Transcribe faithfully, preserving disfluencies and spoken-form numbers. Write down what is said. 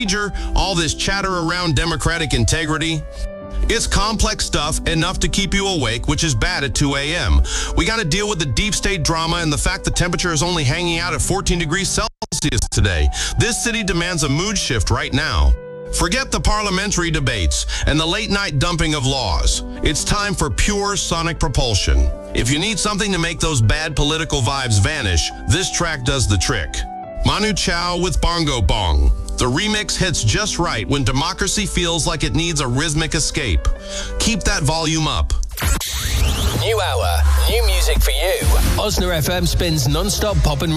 all this chatter around democratic integrity. It's complex stuff, enough to keep you awake, which is bad at two a.m. We got to deal with the deep state drama and the fact the temperature is only hanging out at fourteen degrees Celsius today. This city demands a mood shift right now. Forget the parliamentary debates and the late-night dumping of laws. It's time for pure sonic propulsion. If you need something to make those bad political vibes vanish, this track does the trick. Manu Chao with Bongo Bong. The remix hits just right when democracy feels like it needs a rhythmic escape. Keep that volume up. New hour, new music for you. Osna F M spins non-stop pop and